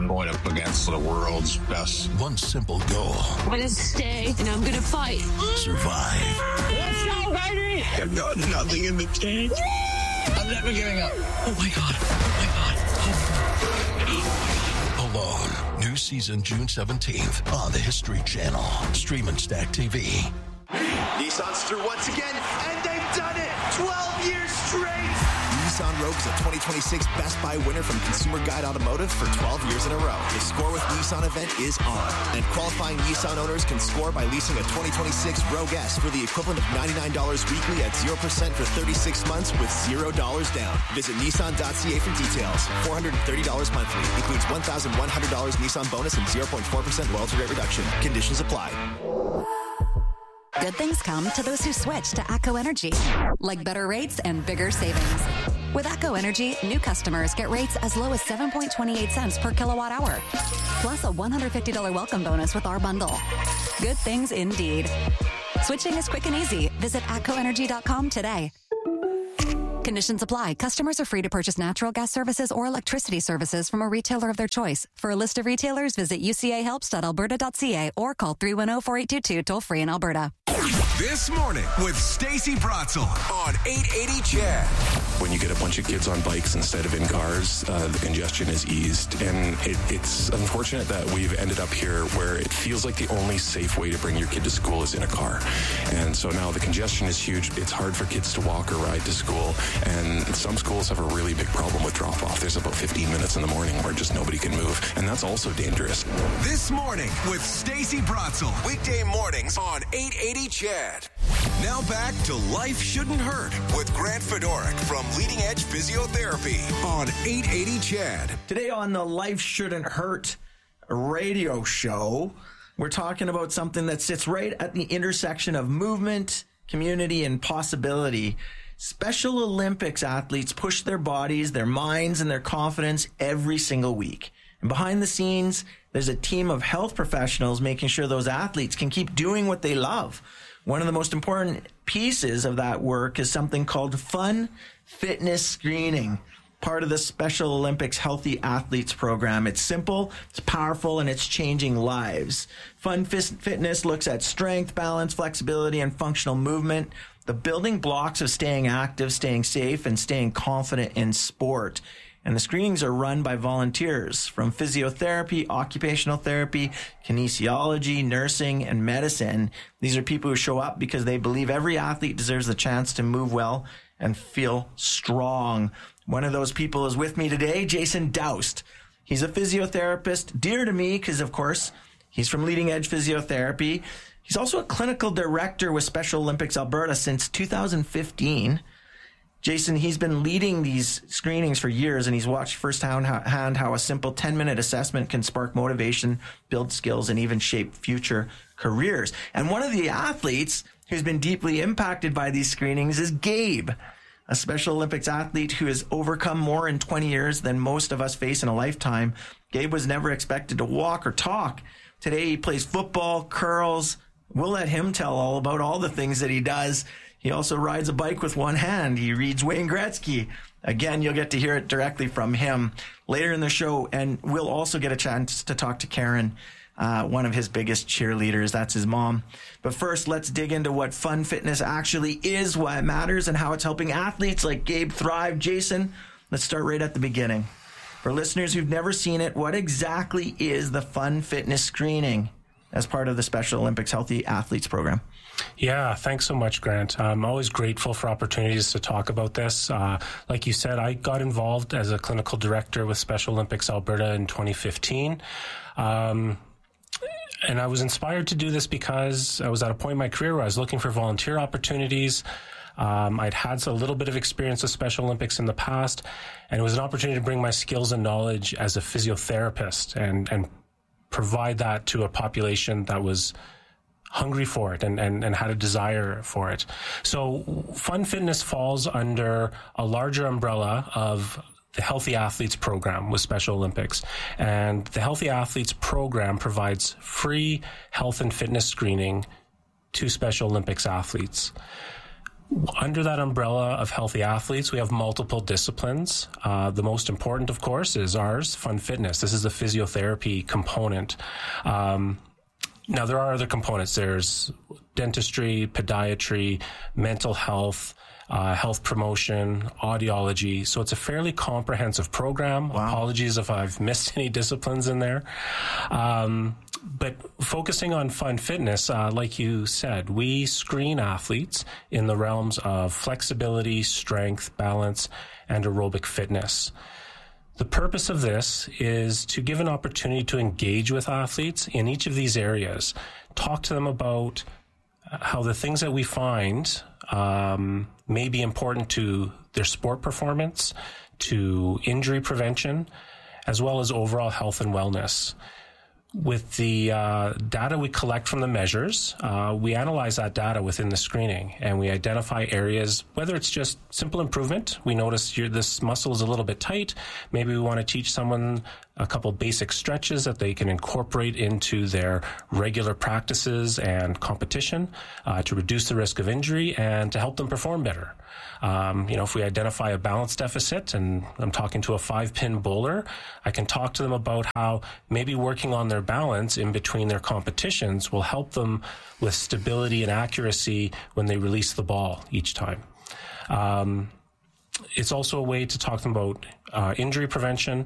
I'm going up against the world's best. One simple goal. I'm going to stay, and I'm going to fight. Survive. Let's go, baby! I've got nothing in the tank. I'm never giving up. Oh, my God. Oh, my God. Alone. New season June seventeenth on the History Channel. Stream and Stack T V. Nissan's through once again, and they've done it! twelve years straight! Nissan Rogue is a twenty twenty-six Best Buy winner from Consumer Guide Automotive for twelve years in a row. The Score with Nissan event is on, and qualifying Nissan owners can score by leasing a twenty twenty-six Rogue S for the equivalent of ninety-nine dollars weekly at zero percent for thirty-six months with zero dollars down. Visit Nissan dot C A for details. four hundred thirty dollars monthly. Includes one thousand one hundred dollars Nissan bonus and zero point four percent loyalty rate reduction. Conditions apply. Good things come to those who switch to ATCO Energy, like better rates and bigger savings. With ATCO Energy, new customers get rates as low as seven point two eight cents per kilowatt hour, plus a one hundred fifty dollars welcome bonus with our bundle. Good things indeed. Switching is quick and easy. Visit atco energy dot com today. Conditions apply. Customers are free to purchase natural gas services or electricity services from a retailer of their choice. For a list of retailers, visit u c a helps dot alberta dot c a or call three one zero, four eight two two toll free in Alberta. This morning with Stacey Bratzel on eight eighty C H E D. When you get a bunch of kids on bikes instead of in cars, uh, the congestion is eased. And it, it's unfortunate that we've ended up here where it feels like the only safe way to bring your kid to school is in a car. And so now the congestion is huge. It's hard for kids to walk or ride to school. And some schools have a really big problem with drop-off. There's about fifteen minutes in the morning where just nobody can move. And that's also dangerous. This morning with Stacey Bratzel. Weekday mornings on eight eighty C H E D. Now back to Life Shouldn't Hurt with Grant Fedoruk from Leading Edge Physiotherapy on eight eighty C H E D. Today on the Life Shouldn't Hurt radio show, we're talking about something that sits right at the intersection of movement, community, and possibility. Special Olympics athletes push their bodies, their minds, and their confidence every single week. And behind the scenes, there's a team of health professionals making sure those athletes can keep doing what they love. One of the most important pieces of that work is something called Fun Fitness Screening, part of the Special Olympics Healthy Athletes program. It's simple, it's powerful, and it's changing lives. Fun Fitness looks at strength, balance, flexibility, and functional movement, the building blocks of staying active, staying safe, and staying confident in sport. And the screenings are run by volunteers from physiotherapy, occupational therapy, kinesiology, nursing, and medicine. These are people who show up because they believe every athlete deserves the chance to move well and feel strong. One of those people is with me today, Jason Doust. He's a physiotherapist, dear to me because, of course, he's from Leading Edge Physiotherapy. He's also a clinical director with Special Olympics Alberta since two thousand fifteen. Jason, he's been leading these screenings for years, and he's watched firsthand how a simple ten-minute assessment can spark motivation, build skills, and even shape future careers. And one of the athletes who's been deeply impacted by these screenings is Gabe, a Special Olympics athlete who has overcome more in twenty years than most of us face in a lifetime. Gabe was never expected to walk or talk. Today he plays football, curls. We'll let him tell all about all the things that he does. He also rides a bike with one hand. He reads Wayne Gretzky. Again, you'll get to hear it directly from him later in the show. And we'll also get a chance to talk to Karen, uh, one of his biggest cheerleaders. That's his mom. But first, let's dig into what Fun Fitness actually is, why it matters, and how it's helping athletes like Gabe thrive. Jason, let's start right at the beginning. For listeners who've never seen it, what exactly is the Fun Fitness Screening as part of the Special Olympics Healthy Athletes program? Yeah, thanks so much, Grant. I'm always grateful for opportunities to talk about this. Uh, like you said, I got involved as a clinical director with Special Olympics Alberta in twenty fifteen. Um, and I was inspired to do this because I was at a point in my career where I was looking for volunteer opportunities. Um, I'd had a little bit of experience with Special Olympics in the past, and it was an opportunity to bring my skills and knowledge as a physiotherapist and, and provide that to a population that was hungry for it and, and, and had a desire for it. So Fun Fitness falls under a larger umbrella of the Healthy Athletes program with Special Olympics. And the Healthy Athletes program provides free health and fitness screening to Special Olympics athletes. Under that umbrella of healthy athletes, we have multiple disciplines. Uh, the most important, of course, is ours, Fun Fitness. This is the physiotherapy component. Um, now, there are other components. There's dentistry, podiatry, mental health, uh, health promotion, audiology. So it's a fairly comprehensive program. Wow. Apologies if I've missed any disciplines in there. Um, But focusing on Fun Fitness, uh, like you said, we screen athletes in the realms of flexibility, strength, balance, and aerobic fitness. The purpose of this is to give an opportunity to engage with athletes in each of these areas, talk to them about how the things that we find um, may be important to their sport performance, to injury prevention, as well as overall health and wellness. With the uh, data we collect from the measures, uh, we analyze that data within the screening, and we identify areas, whether it's just simple improvement. We notice your, this muscle is a little bit tight. Maybe we want to teach someone a couple basic stretches that they can incorporate into their regular practices and competition uh, to reduce the risk of injury and to help them perform better. Um, you know, if we identify a balance deficit, and I'm talking to a five-pin bowler, I can talk to them about how maybe working on their balance in between their competitions will help them with stability and accuracy when they release the ball each time. Um, it's also a way to talk to them about uh, injury prevention.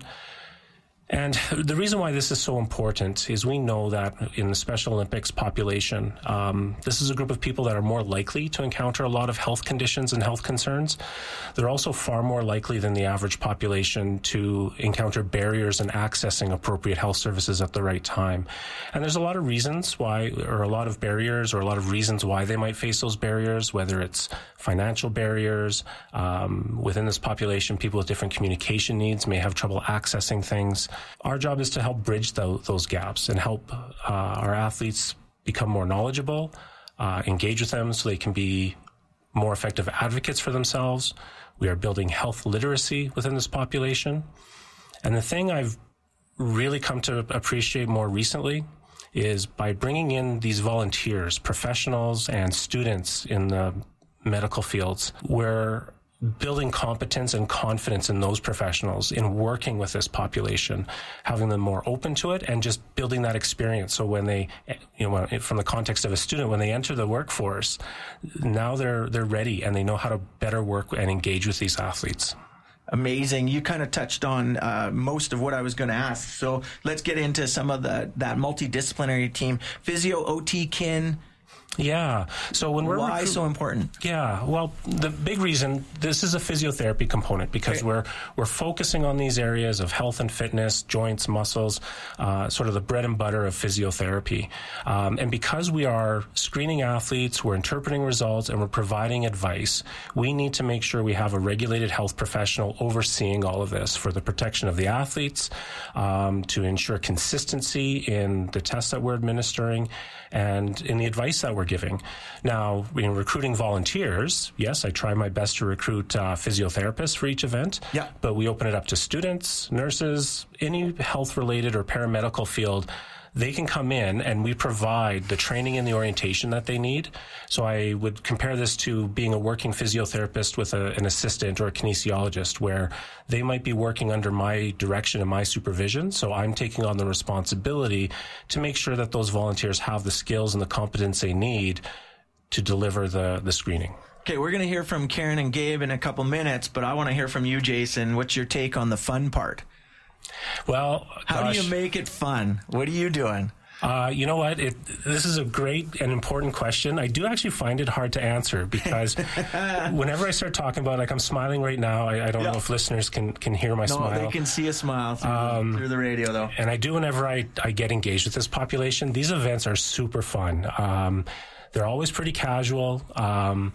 And the reason why this is so important is we know that in the Special Olympics population, um, this is a group of people that are more likely to encounter a lot of health conditions and health concerns. They're also far more likely than the average population to encounter barriers in accessing appropriate health services at the right time. And there's a lot of reasons why, or a lot of barriers, or a lot of reasons why they might face those barriers, whether it's financial barriers. Um, within this population, people with different communication needs may have trouble accessing things. Our job is to help bridge the, those gaps and help uh, our athletes become more knowledgeable, uh, engage with them so they can be more effective advocates for themselves. We are building health literacy within this population. And the thing I've really come to appreciate more recently is by bringing in these volunteers, professionals, and students in the medical fields, we're building competence and confidence in those professionals in working with this population, having them more open to it, and just building that experience. So when they, you know, from the context of a student, when they enter the workforce, now they're they're ready and they know how to better work and engage with these athletes. Amazing. You kind of touched on uh, most of what I was going to ask. So let's get into some of the that multidisciplinary team. Physio, O T, kin. Yeah. So when we're why recruit- so important? Yeah. Well, the big reason, this is a physiotherapy component because okay. we're we're focusing on these areas of health and fitness, joints, muscles, uh, sort of the bread and butter of physiotherapy. Um, and because we are screening athletes, we're interpreting results, and we're providing advice, we need to make sure we have a regulated health professional overseeing all of this for the protection of the athletes, um, to ensure consistency in the tests that we're administering and in the advice that we're giving. Now, in recruiting volunteers, yes, I try my best to recruit uh, physiotherapists for each event, yeah. but we open it up to students, nurses, any health-related or paramedical field. They can come in and we provide the training and the orientation that they need. So I would compare this to being a working physiotherapist with a, an assistant or a kinesiologist, where they might be working under my direction and my supervision. So I'm taking on the responsibility to make sure that those volunteers have the skills and the competence they need to deliver the, the screening. Okay, we're going to hear from Karen and Gabe in a couple minutes, but I want to hear from you, Jason. What's your take on the fun part? Well, how gosh. do you make it fun? What are you doing? Uh, you know what? It, this is a great and important question. I do actually find it hard to answer because whenever I start talking about it, like I'm smiling right now. I, I don't yeah. know if listeners can, can hear my no, smile. No, they can see a smile through, um, the, through the radio, though. And I do whenever I, I get engaged with this population. These events are super fun. Um, they're always pretty casual. Um,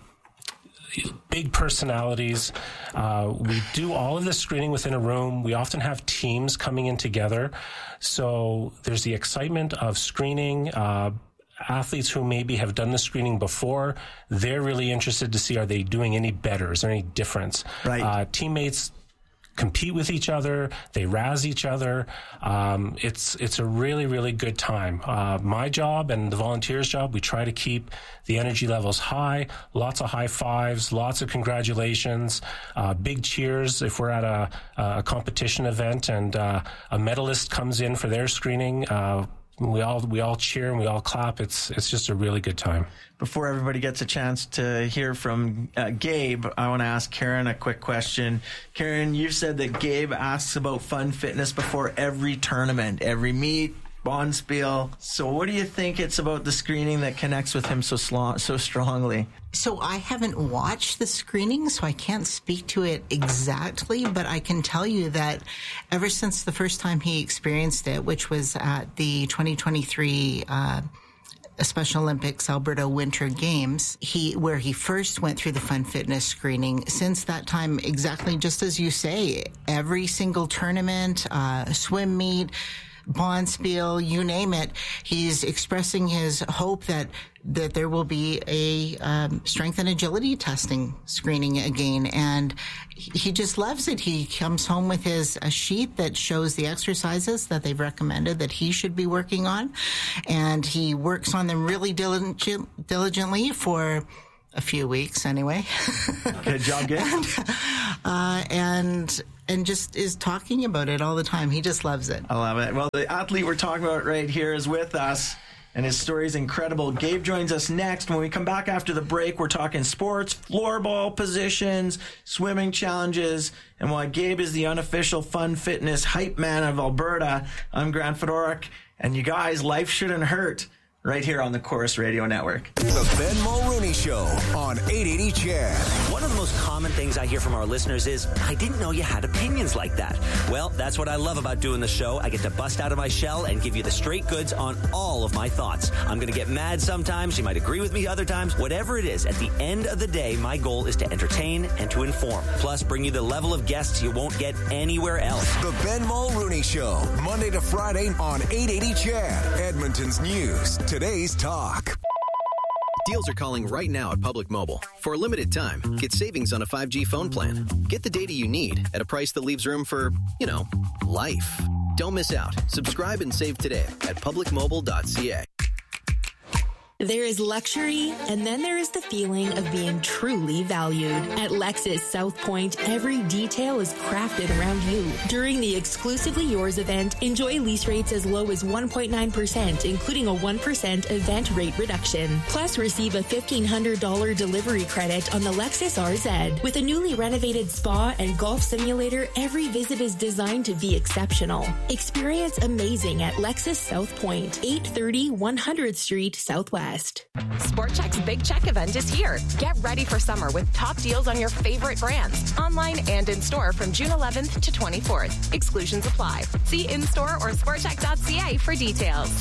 big personalities. Uh, we do all of this screening within a room. We often have teams coming in together. So there's the excitement of screening. Uh, athletes who maybe have done the screening before, they're really interested to see, are they doing any better? Is there any difference? Right. Uh, teammates compete with each other. They razz each other. Um, it's it's a really, really good time. Uh, my job and the volunteers' job, we try to keep the energy levels high, lots of high fives, lots of congratulations, uh, big cheers if we're at a, a competition event and uh, a medalist comes in for their screening. Uh, we all we all cheer and we all clap. It's it's just a really good time. Before everybody gets a chance to hear from uh, Gabe, I want to ask Karen a quick question. Karen, you've said that Gabe asks about fun fitness before every tournament, every meet, Bonspiel. So what do you think it's about the screening that connects with him so sl- so strongly? So I haven't watched the screening, so I can't speak to it exactly, but I can tell you that ever since the first time he experienced it, which was at the twenty twenty-three uh Special Olympics Alberta Winter Games, he where he first went through the fun fitness screening. Since that time, exactly just as you say, every single tournament, uh, swim meet, Bonspiel, you name it, he's expressing his hope that that there will be a um, strength and agility testing screening again, and he just loves it. He comes home with his a sheet that shows the exercises that they've recommended that he should be working on, and he works on them really diligent, diligently for a few weeks anyway. Good job, Gabe. and, uh, and and just is talking about it all the time. He just loves it. I love it. Well, the athlete we're talking about right here is with us, and his story is incredible. Gabe joins us next. When we come back after the break, we're talking sports, floorball positions, swimming challenges, and while Gabe is the unofficial fun fitness hype man of Alberta, I'm Grant Fedoruk, and you guys, life shouldn't hurt. Right here on the Chorus Radio Network. The Ben Mulrooney Show on eight eighty C H E D. One of the most common things I hear from our listeners is, I didn't know you had opinions like that. Well, that's what I love about doing the show. I get to bust out of my shell and give you the straight goods on all of my thoughts. I'm going to get mad sometimes. You might agree with me other times. Whatever it is, at the end of the day, my goal is to entertain and to inform. Plus, bring you the level of guests you won't get anywhere else. The Ben Mulrooney Show, Monday to Friday on eight eighty C H E D, Edmonton's news. Today's talk. Deals are calling right now at Public Mobile. For a limited time, get savings on a five G phone plan. Get the data you need at a price that leaves room for, you know, life. Don't miss out. Subscribe and save today at public mobile dot c a. There is luxury, and then there is the feeling of being truly valued. At Lexus South Point, every detail is crafted around you. During the Exclusively Yours event, enjoy lease rates as low as one point nine percent, including a one percent event rate reduction. Plus, receive a fifteen hundred dollars delivery credit on the Lexus R Z. With a newly renovated spa and golf simulator, every visit is designed to be exceptional. Experience amazing at Lexus South Point, eight thirty one hundredth Street Southwest. Sport Chek's Big Check event is here. Get ready for summer with top deals on your favorite brands, online and in store from June eleventh to twenty-fourth. Exclusions apply. See in-store or sport chek dot c a for details.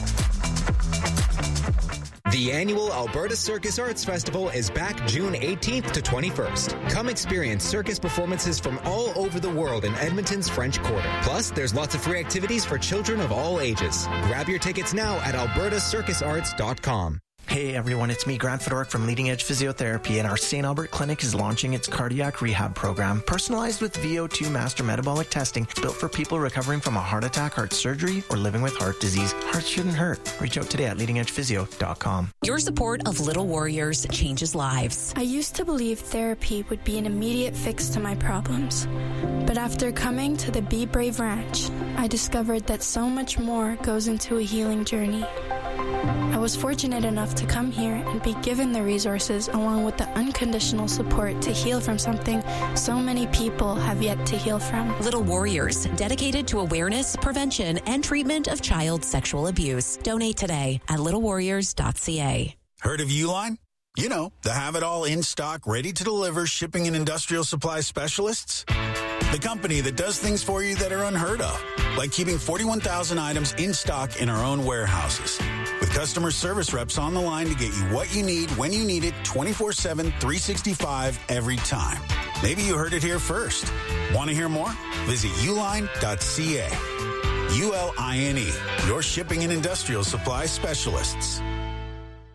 The annual Alberta Circus Arts Festival is back June eighteenth to twenty-first. Come experience circus performances from all over the world in Edmonton's French Quarter. Plus, there's lots of free activities for children of all ages. Grab your tickets now at alberta circus arts dot com. Hey everyone, it's me, Grant Fedoruk from Leading Edge Physiotherapy, and our Saint Albert Clinic is launching its cardiac rehab program, personalized with V O two master metabolic testing, built for people recovering from a heart attack, heart surgery, or living with heart disease. Hearts shouldn't hurt. Reach out today at leading edge physio dot com. Your support of Little Warriors changes lives. I used to believe therapy would be an immediate fix to my problems. But after coming to the Be Brave Ranch, I discovered that so much more goes into a healing journey. I was fortunate enough to come here and be given the resources along with the unconditional support to heal from something so many people have yet to heal from. Little Warriors, dedicated to awareness, prevention, and treatment of child sexual abuse. Donate today at little warriors dot c a. Heard of Uline? You know, the have-it-all in stock, ready to deliver shipping and industrial supply specialists. The company that does things for you that are unheard of, like keeping forty-one thousand items in stock in our own warehouses. With customer service reps on the line to get you what you need, when you need it, twenty-four seven, three sixty-five, every time. Maybe you heard it here first. Want to hear more? Visit uline dot c a. U L I N E, your shipping and industrial supply specialists.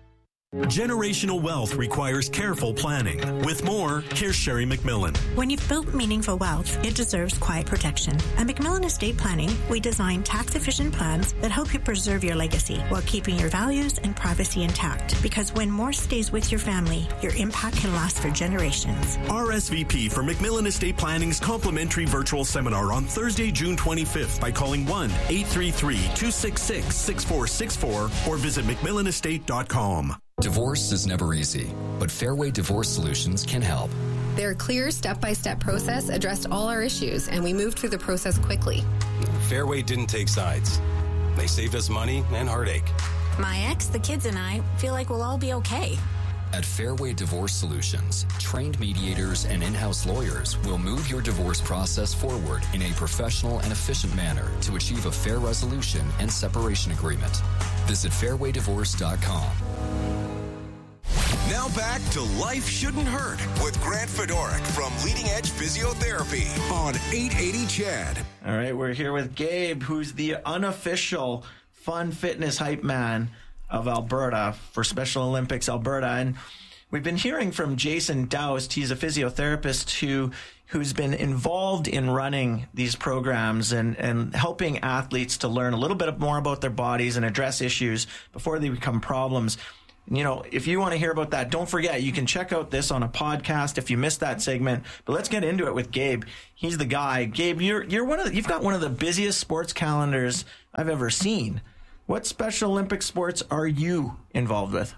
Generational wealth requires careful planning. With more, here's Sherry McMillan. When you've built meaningful wealth, it deserves quiet protection. At McMillan Estate Planning, we design tax-efficient plans that help you preserve your legacy while keeping your values and privacy intact. Because when more stays with your family, your impact can last for generations. R S V P for McMillan Estate Planning's complimentary virtual seminar on Thursday, June twenty-fifth by calling one eight three three, two six six, six four six four or visit mcmillan estate dot com. Divorce is never easy, but Fairway Divorce Solutions can help. Their clear step-by-step process addressed all our issues, and we moved through the process quickly. Fairway didn't take sides. They saved us money and heartache. My ex, the kids, and I feel like we'll all be okay. At Fairway Divorce Solutions, trained mediators and in-house lawyers will move your divorce process forward in a professional and efficient manner to achieve a fair resolution and separation agreement. Visit fairway divorce dot com. Now back to Life Shouldn't Hurt with Grant Fedoruk from Leading Edge Physiotherapy on eight eighty C H E D. All right, we're here with Gabe, who's the unofficial fun fitness hype man of Alberta for Special Olympics Alberta. And we've been hearing from Jason Doust. He's a physiotherapist who who's been involved in running these programs and, and helping athletes to learn a little bit more about their bodies and address issues before they become problems. You know, if you want to hear about that, don't forget, you can check out this on a podcast if you missed that segment. But let's get into it with Gabe. He's the guy. Gabe, you're you're one of the, you've got one of the busiest sports calendars I've ever seen. What Special Olympic sports are you involved with?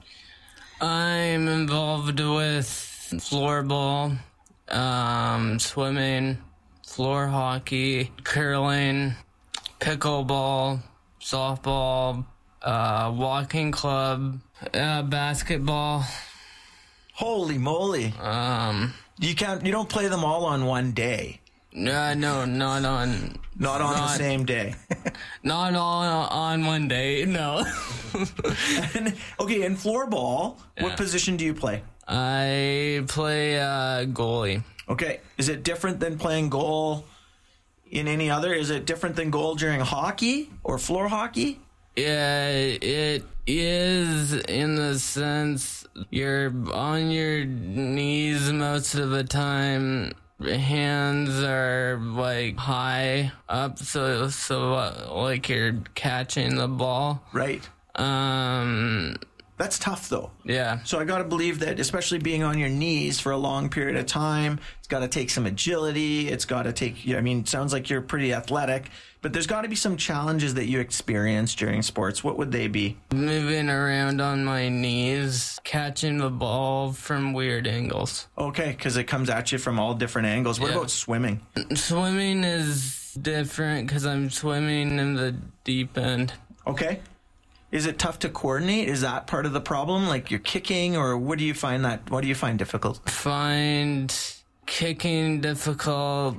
I'm involved with floorball, um, swimming, floor hockey, curling, pickleball, softball, uh, walking club, uh, basketball. Holy moly! Um, you can't. You don't play them all on one day. Uh, no, not on. Not on not, the same day. Not all on one day. No. and, okay, in floorball, yeah. What position do you play? I play uh, goalie. Okay, is it different than playing goal in any other? Is it different than goal during hockey or floor hockey? Yeah, it is in the sense you're on your knees most of the time. Hands are like high up, so so uh, like you're catching the ball. Right. Um, that's tough though. Yeah. So I got to believe that, especially being on your knees for a long period of time, it's got to take some agility. It's got to take. I mean, it sounds like you're pretty athletic, but there's got to be some challenges that you experience during sports. What would they be? Moving around on my knees, catching the ball from weird angles. Okay, because it comes at you from all different angles. What yeah. about swimming? Swimming is different because I'm swimming in the deep end. Okay. Is it tough to coordinate? Is that part of the problem? Like you're kicking, or what do you find that? What do you find difficult? Find kicking difficult.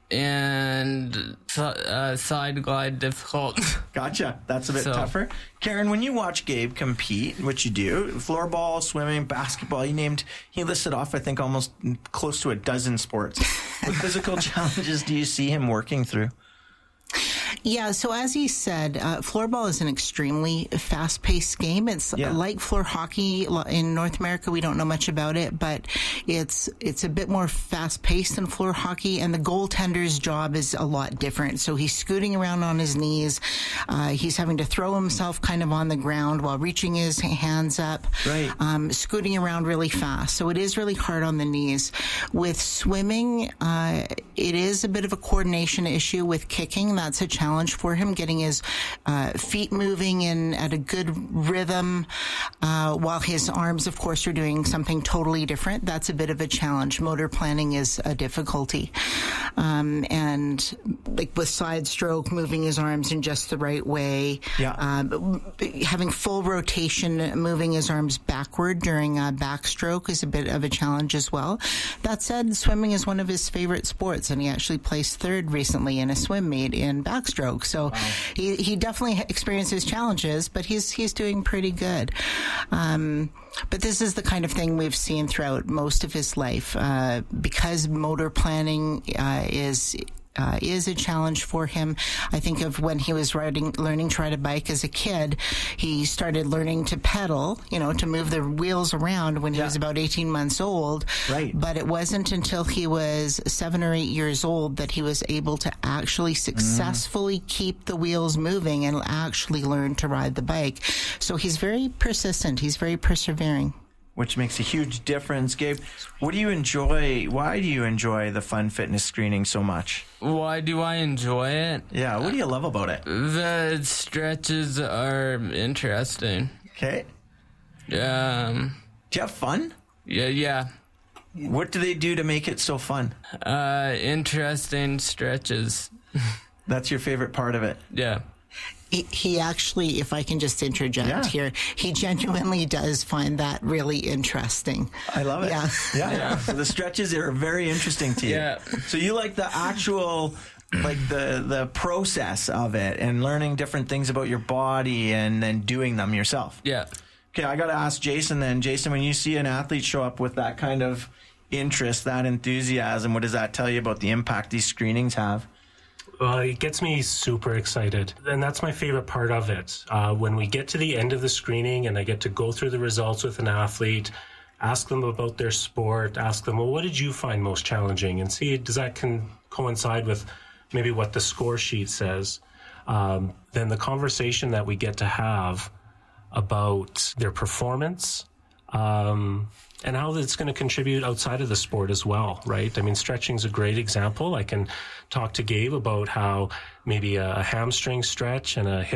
And uh, side glide difficult. Gotcha. That's a bit so. tougher. Karen, when you watch Gabe compete, which you do, floorball, swimming, basketball, he named, he listed off, I think, almost close to a dozen sports. What physical challenges do you see him working through? Yeah, so as he said, uh, floorball is an extremely fast-paced game. It's yeah. like floor hockey in North America. We don't know much about it, but it's it's a bit more fast-paced than floor hockey, and the goaltender's job is a lot different. So he's scooting around on his knees. Uh, he's having to throw himself kind of on the ground while reaching his hands up, right. um, scooting around really fast. So it is really hard on the knees. With swimming, uh, it is a bit of a coordination issue with kicking. That's a challenge for him, getting his uh, feet moving in at a good rhythm uh, while his arms, of course, are doing something totally different. That's a bit of a challenge. Motor planning is a difficulty. Um, and like with side stroke, moving his arms in just the right way. Yeah. Um, having full rotation, moving his arms backward during a backstroke is a bit of a challenge as well. That said, swimming is one of his favorite sports, and he actually placed third recently in a swim meet in backstroke. So wow. he, he definitely experiences challenges, but he's he's doing pretty good. Um, but this is the kind of thing we've seen throughout most of his life. Uh, because motor planning uh, is uh, is a challenge for him. I think of when he was riding, learning to ride a bike as a kid, he started learning to pedal, you know, to move the wheels around when he yeah. was about eighteen months old. Right. But it wasn't until he was seven or eight years old that he was able to actually successfully mm. keep the wheels moving and actually learn to ride the bike. So he's very persistent. He's very persevering. Which makes a huge difference. Gabe, what do you enjoy? Why do you enjoy the Fun Fitness screening so much? Why do I enjoy it? Yeah, what do you love about it? The stretches are interesting. Okay. Yeah. Um, do you have fun? Yeah, yeah. What do they do to make it so fun? Uh, interesting stretches. That's your favorite part of it? Yeah. He, he actually, if I can just interject yeah. here, he genuinely does find that really interesting. I love it. Yeah. Yeah. yeah. So the stretches are very interesting to you. Yeah. So you like the actual, like the, the process of it and learning different things about your body and then doing them yourself. Yeah. Okay, I got to ask Jason then. Jason, when you see an athlete show up with that kind of interest, that enthusiasm, what does that tell you about the impact these screenings have? Uh, it gets me super excited, and that's my favorite part of it. Uh, when we get to the end of the screening and I get to go through the results with an athlete, ask them about their sport, ask them, well, what did you find most challenging? And see, does that can coincide with maybe what the score sheet says? Um, then the conversation that we get to have about their performance, um, and how it's going to contribute outside of the sport as well, right? I mean, stretching's a great example. I can talk to Gabe about how maybe a hamstring stretch and a hip